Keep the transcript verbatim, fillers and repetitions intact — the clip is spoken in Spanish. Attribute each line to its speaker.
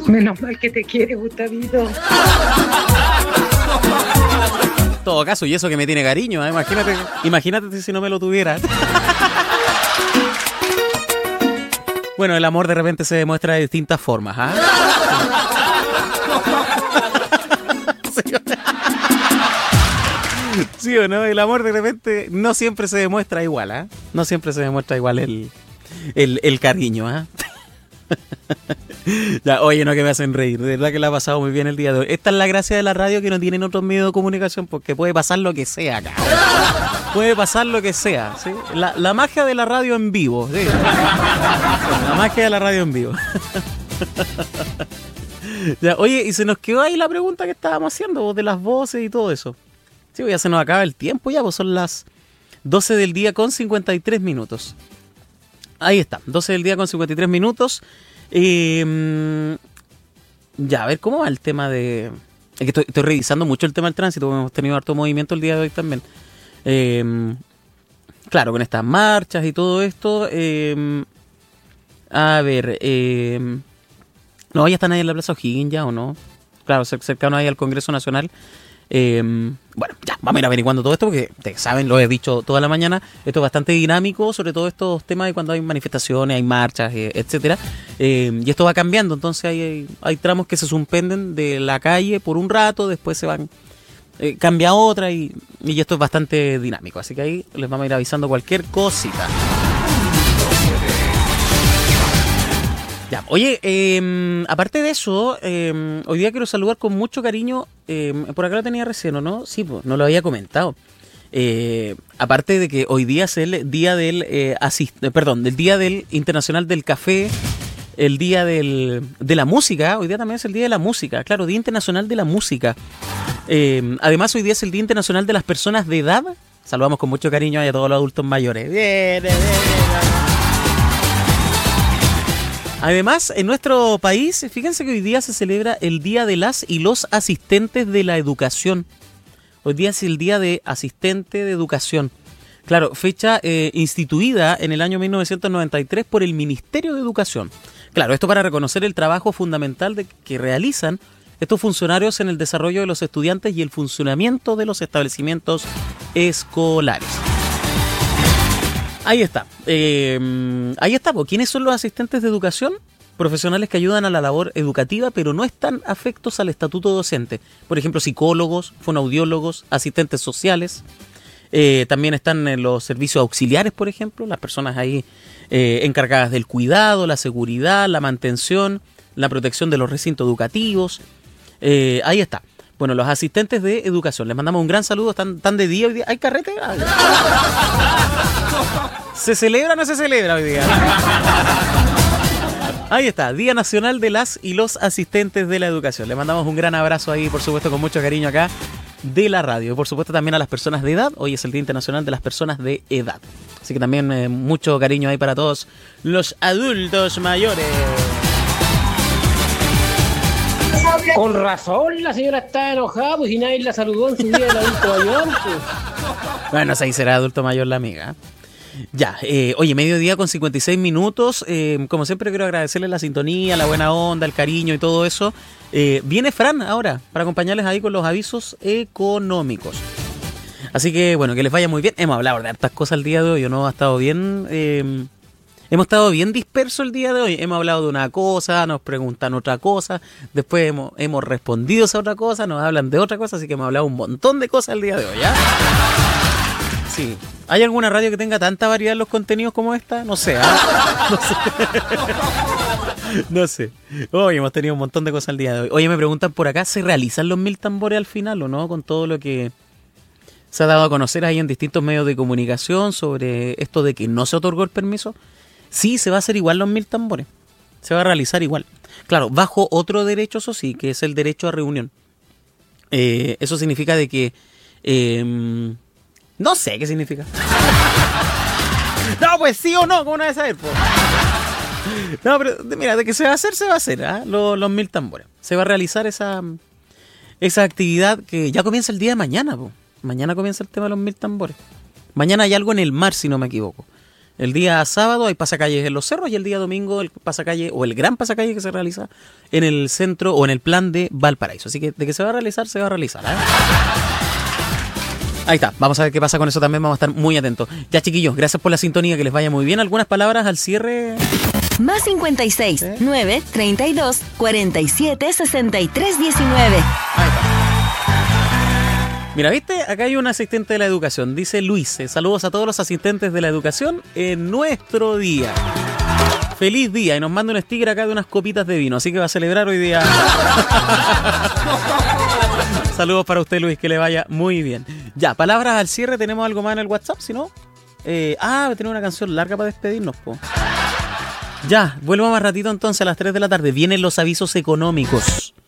Speaker 1: Menos mal que te quiere, Gustavito.
Speaker 2: En todo caso, y eso que me tiene cariño, ¿eh? Imagínate, imagínate si no me lo tuviera. Bueno, el amor de repente se demuestra de distintas formas, ¿ah? ¿Sí? ¿Sí o no? El amor de repente no siempre se demuestra igual, ¿ah? ¿eh? No siempre se demuestra igual el, el, el cariño, ¿ah? ¿eh? Ya, oye, no, que me hacen reír. De verdad que la ha pasado muy bien el día de hoy. Esta es la gracia de la radio, que no tienen otros medios de comunicación, porque puede pasar lo que sea acá. Puede pasar lo que sea, ¿sí? La, la magia de la radio en vivo, ¿sí? La magia de la radio en vivo. Ya, oye, y se nos quedó ahí la pregunta que estábamos haciendo, de las voces y todo eso. Sí, ya se nos acaba el tiempo ya, pues son las doce del día con cincuenta y tres minutos. Ahí está, doce del día con cincuenta y tres minutos. Eh, ya, a ver, ¿cómo va el tema de...? Es que estoy, estoy revisando mucho el tema del tránsito, porque hemos tenido harto movimiento el día de hoy también. Eh, claro, con estas marchas y todo esto. Eh, a ver, eh, no, ya están ahí en la Plaza O'Higgins ya, ¿o no? Claro, cercano ahí al Congreso Nacional. Eh, bueno, ya, vamos a ir averiguando todo esto, porque ustedes saben, lo he dicho toda la mañana, esto es bastante dinámico, sobre todo estos temas de cuando hay manifestaciones, hay marchas, eh, etcétera, eh, y esto va cambiando. Entonces hay, hay, hay tramos que se suspenden de la calle por un rato, después se van, eh, cambia otra, y, y esto es bastante dinámico, así que ahí les vamos a ir avisando cualquier cosita. Ya, oye, eh, aparte de eso, eh, hoy día quiero saludar con mucho cariño, eh, por acá lo tenía recién, ¿o no? Sí, pues, no lo había comentado. Eh, aparte de que hoy día es el día del, eh, asist- eh, perdón, del Día del Internacional del Café, el Día del, de la Música, hoy día también es el Día de la Música, claro, Día Internacional de la Música. Eh, además, hoy día es el Día Internacional de las Personas de Edad. Saludamos con mucho cariño a todos los adultos mayores. Bien, bien, bien. Además, en nuestro país, fíjense que hoy día se celebra el Día de las y los Asistentes de la Educación. Hoy día es el Día de Asistente de Educación. Claro, fecha eh, instituida en el año mil novecientos noventa y tres por el Ministerio de Educación. Claro, esto para reconocer el trabajo fundamental de, que realizan estos funcionarios en el desarrollo de los estudiantes y el funcionamiento de los establecimientos escolares. Ahí está. Eh, ahí está. ¿Quiénes son los asistentes de educación? Profesionales que ayudan a la labor educativa, pero no están afectos al estatuto docente. Por ejemplo, psicólogos, fonoaudiólogos, asistentes sociales. Eh, también están en los servicios auxiliares, por ejemplo, las personas ahí eh, encargadas del cuidado, la seguridad, la mantención, la protección de los recintos educativos. Eh, ahí está. Bueno, los asistentes de educación, les mandamos un gran saludo. ¿Están, están de día hoy día? ¿Hay carrete? ¿Se celebra o no se celebra hoy día? Ahí está, Día Nacional de las y los Asistentes de la Educación. Les mandamos un gran abrazo ahí, por supuesto, con mucho cariño acá de la radio. Y por supuesto también a las personas de edad. Hoy es el Día Internacional de las Personas de Edad. Así que también eh, mucho cariño ahí para todos los adultos mayores.
Speaker 3: Con razón la señora está enojada, pues si nadie la saludó en su día del adulto mayor. Pues.
Speaker 2: Bueno, ahí será adulto mayor la amiga. Ya, eh, oye, mediodía con cincuenta y seis minutos. Eh, como siempre quiero agradecerles la sintonía, la buena onda, el cariño y todo eso. Eh, viene Fran ahora para acompañarles ahí con los avisos económicos. Así que bueno, que les vaya muy bien. Hemos hablado de hartas cosas el día de hoy, ¿no? Ha estado bien... Eh, Hemos estado bien dispersos el día de hoy. Hemos hablado de una cosa, nos preguntan otra cosa, después hemos, hemos respondido a otra cosa, nos hablan de otra cosa, así que hemos hablado un montón de cosas el día de hoy, ¿ya? Sí. ¿Hay alguna radio que tenga tanta variedad en los contenidos como esta? No sé, ¿eh? No sé. No sé. Hoy hemos tenido un montón de cosas el día de hoy. Oye, me preguntan por acá, ¿se realizan los mil tambores al final o no? Con todo lo que se ha dado a conocer ahí en distintos medios de comunicación sobre esto de que no se otorgó el permiso. Sí, se va a hacer igual los mil tambores. Se va a realizar igual. Claro, bajo otro derecho, eso sí, que es el derecho a reunión. Eh, eso significa de que... Eh, no sé qué significa. No, pues sí o no, ¿cómo no vas a saber? Pues? No, pero mira, de que se va a hacer, se va a hacer, ¿eh? los, los mil tambores. Se va a realizar esa, esa actividad que ya comienza el día de mañana. Po. Mañana comienza el tema de los mil tambores. Mañana hay algo en el mar, si no me equivoco. El día sábado hay pasacalles en los cerros y el día domingo el pasacalle o el gran pasacalle que se realiza en el centro o en el plan de Valparaíso. Así que de que se va a realizar, se va a realizar. ¿eh? Ahí está, vamos a ver qué pasa con eso también, vamos a estar muy atentos. Ya chiquillos, gracias por la sintonía, que les vaya muy bien. ¿Algunas palabras al cierre?
Speaker 4: Más cincuenta y seis,
Speaker 2: ¿Sí?
Speaker 4: nueve, treinta y dos, cuarenta y siete, sesenta y tres, diecinueve.
Speaker 2: Ahí está. Mira, ¿viste? Acá hay un asistente de la educación. Dice Luis, eh, saludos a todos los asistentes de la educación en nuestro día. Feliz día. Y nos manda un sticker acá de unas copitas de vino. Así que va a celebrar hoy día. Saludos para usted, Luis, que le vaya muy bien. Ya, palabras al cierre. ¿Tenemos algo más en el WhatsApp? Si no, eh, ah, tenemos una canción larga para despedirnos, po. Ya, vuelvo más ratito entonces a las tres de la tarde. Vienen los avisos económicos.